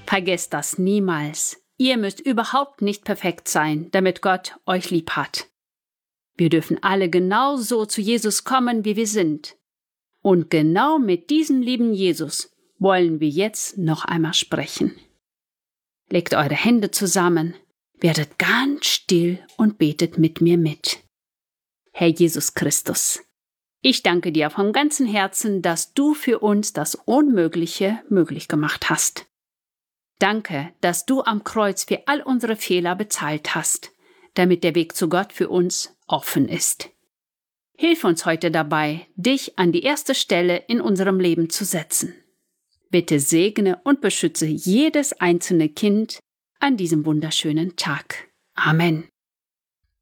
Vergesst das niemals. Ihr müsst überhaupt nicht perfekt sein, damit Gott euch lieb hat. Wir dürfen alle genauso zu Jesus kommen, wie wir sind. Und genau mit diesem lieben Jesus wollen wir jetzt noch einmal sprechen. Legt eure Hände zusammen, werdet ganz still und betet mit mir mit. Herr Jesus Christus, ich danke dir vom ganzen Herzen, dass du für uns das Unmögliche möglich gemacht hast. Danke, dass du am Kreuz für all unsere Fehler bezahlt hast, damit der Weg zu Gott für uns offen ist. Hilf uns heute dabei, dich an die erste Stelle in unserem Leben zu setzen. Bitte segne und beschütze jedes einzelne Kind an diesem wunderschönen Tag. Amen.